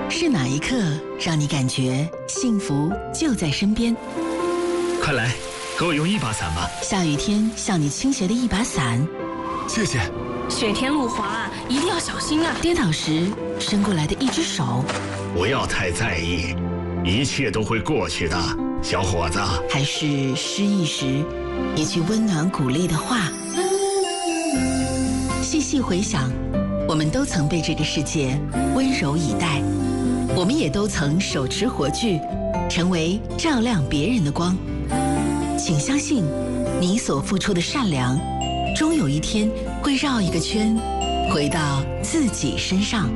是哪一刻让你感觉幸福就在身边？ 快来，给我用一把伞吧。 下雨天向你倾斜的一把伞， 谢谢。 雪天路滑，一定要小心啊！ 跌倒时伸过来的一只手， 不要太在意，一切都会过去的，小伙子。 还是失意时一句温暖鼓励的话。细细回想，我们都曾被这个世界温柔以待，我们也都曾手持火炬，成为照亮别人的光。请相信，你所付出的善良，终有一天会绕一个圈，回到自己身上。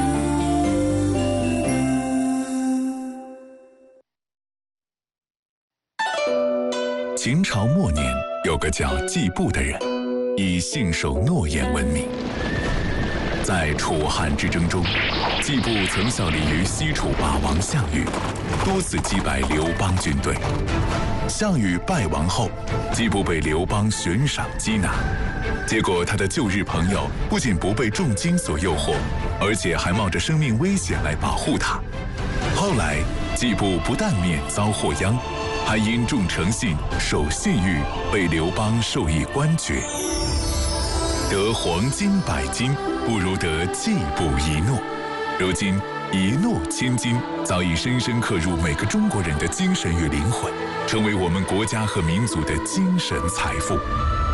秦朝末年，有个叫季布的人，以信守诺言闻名。在楚汉之争中，季布曾效力于西楚霸王项羽，多次击败刘邦军队。项羽败亡后，季布被刘邦悬赏缉拿，结果他的旧日朋友不仅不被重金所诱惑，而且还冒着生命危险来保护他。后来，季布不但免遭祸殃，还因重诚信、守信誉，被刘邦授以官爵。得黄金100斤，不如得季布一诺。如今，一诺千金早已深深刻入每个中国人的精神与灵魂，成为我们国家和民族的精神财富。